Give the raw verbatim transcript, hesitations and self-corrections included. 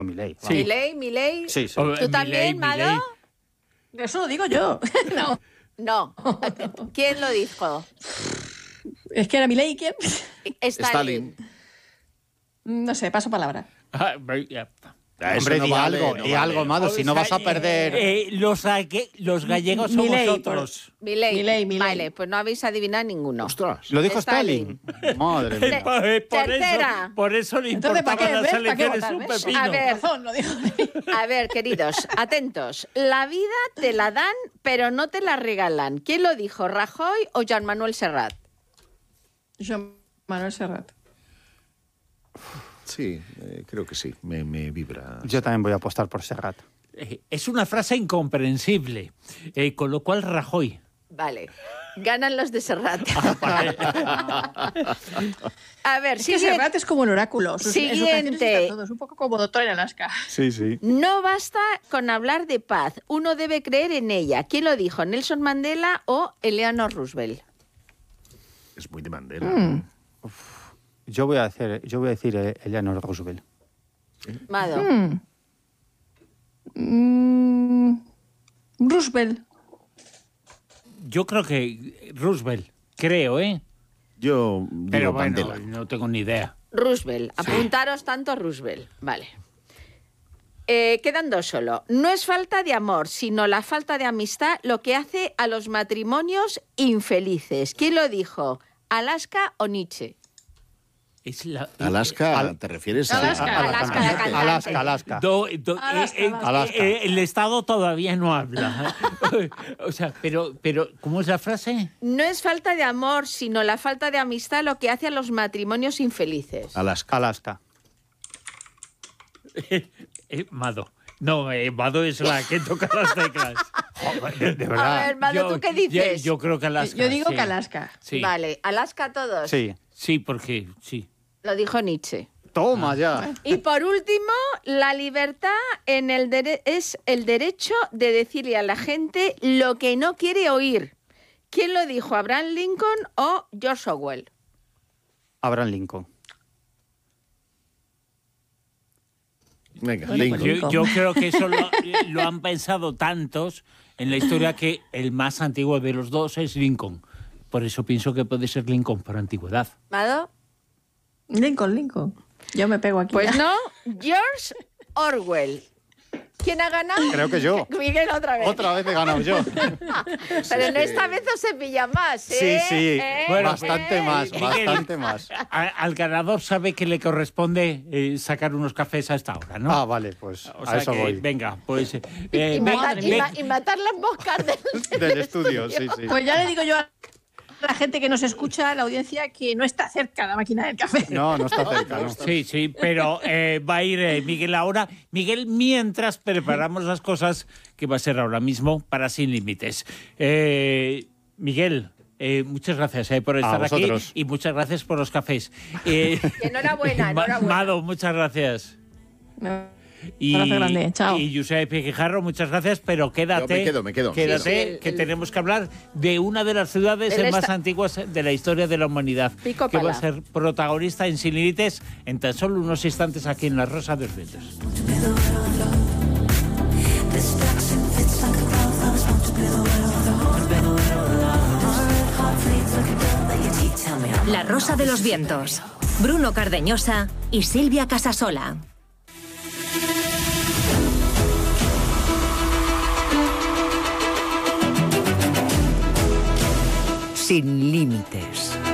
Milei. Sí. Milei, Milei. Sí, sí. ¿Tú también, Mado? Milei. Eso lo digo yo. No. No. ¿Quién lo dijo? Es que era Milei, ¿quién? Stalin. No sé, paso palabra. Ah, ve- ya. Hombre, no di vale, algo, no di vale. algo, Mado, si no vas a perder... Eh, los, gague- los gallegos somos Milei, otros. Milei. Milei, Milei. Vale, pues no habéis adivinado ninguno. Ostras. ¿Lo dijo Stalin. Stalin? Madre Te- mía. Por, eh, por Tercera. eso, por eso le Entonces, ¿para importaban qué? las ¿Ves? ¿Para qué elecciones votar? un ¿Ves? pepino. A ver. Razón, lo digo. A ver, queridos, atentos. La vida te la dan, pero no te la regalan. ¿Quién lo dijo, Rajoy o Joan Manuel Serrat? Yo, Manuel Serrat. Sí, eh, creo que sí. Me, me vibra. Yo también voy a apostar por Serrat. Eh, Es una frase incomprensible, eh, con lo cual Rajoy. Vale. Ganan los de Serrat. A ver, Es que siguiente. Serrat es como el oráculo. Sus, en sus canciones Siguiente. está todo. Es un poco como Doctor en Alaska. Sí, sí. No basta con hablar de paz. Uno debe creer en ella. ¿Quién lo dijo? ¿Nelson Mandela o Eleanor Roosevelt? Es muy de Mandela. Mm. Yo voy a, hacer, yo voy a decir eh, Eleanor Roosevelt. Mado. Mm. Mm. Roosevelt. Yo creo que Roosevelt, creo, ¿eh? Yo digo Pero bueno, Mandela. no tengo ni idea. Roosevelt. Apuntaros tanto Roosevelt. Vale. Eh, quedan dos solo. No es falta de amor, sino la falta de amistad lo que hace a los matrimonios infelices. ¿Quién lo dijo? ¿Alaska o Nietzsche? Es la, Alaska, Al- ¿te refieres a Alaska. A- a la Alaska, cantante. la cantante. Alaska, Alaska. Do- do- Alaska, eh, eh, Alaska. eh, el Estado todavía no habla. O sea, pero, pero, ¿cómo es la frase? No es falta de amor, sino la falta de amistad lo que hace a los matrimonios infelices. Alaska? Alaska. Eh, Mado. No, eh, Mado es la que toca las teclas. De, de verdad. A ver, Mado, ¿tú qué dices? Yo, yo creo que Alaska. Yo digo sí. que Alaska. Sí, Vale, Alaska todos. Sí. sí, porque sí. Lo dijo Nietzsche. Toma ya. Y por último, la libertad en el dere- es el derecho de decirle a la gente lo que no quiere oír. ¿Quién lo dijo? ¿Abraham Lincoln o George Orwell? Abraham Lincoln. Venga, Bueno, Lincoln. pues Yo, yo creo que eso lo, lo han pensado tantos en la historia que el más antiguo de los dos es Lincoln. Por eso pienso que puede ser Lincoln por antigüedad. ¿Mado? Lincoln, Lincoln. Yo me pego aquí. Pues ya. no, George Orwell. ¿Quién ha ganado? Creo que yo. Miguel otra vez. Otra vez he ganado yo. Pero en esta vez os se pilla más, Sí, ¿eh? sí. ¿Eh? Bueno, Bastante ¿Eh? más, Miguel. bastante más. A- al ganador sabe que le corresponde eh, sacar unos cafés a esta hora, ¿no? Ah, vale, pues O a sea eso que, voy. venga, pues... eh, Y, eh, matar, madre y mía. ma- y matar las moscas del, Del estudio, sí, sí. Pues ya le digo yo a la gente que nos escucha, a la audiencia, que no está cerca la máquina del café. No, no está cerca, ¿no? Sí, sí, pero eh, va a ir eh, Miguel ahora. Miguel, mientras preparamos las cosas que va a ser ahora mismo para Sin Límites. Eh, Miguel, eh, muchas gracias eh, por estar aquí vosotros. y muchas gracias por los cafés. Eh, Enhorabuena, Ma- enhorabuena. Mado, muchas gracias. No. Y, Abrazo grande, chao. y Josep Guijarro, muchas gracias, pero quédate. Yo me quedo, me quedo. Quédate, Sí, sí, el- que el- tenemos que hablar de una de las ciudades El más esta- antiguas de la historia de la humanidad, Pico que va pala. a ser protagonista en Sin Límites en tan solo unos instantes aquí en La Rosa de los Vientos. La Rosa de los Vientos. Bruno Cardeñosa y Silvia Casasola. Sin límites.